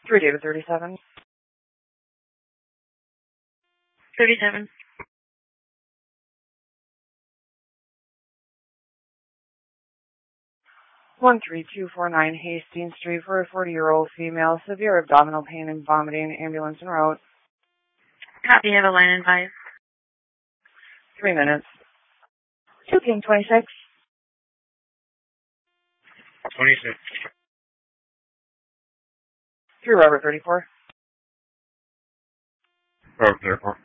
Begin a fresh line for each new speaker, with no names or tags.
3 David 37.
37.
One 3249 Hastings Street for a 40-year-old female, severe abdominal pain and vomiting, ambulance en route.
Copy, have a line in 5.
3 minutes.
2 King 26.
26.
3 Robert 34.
Robert 34.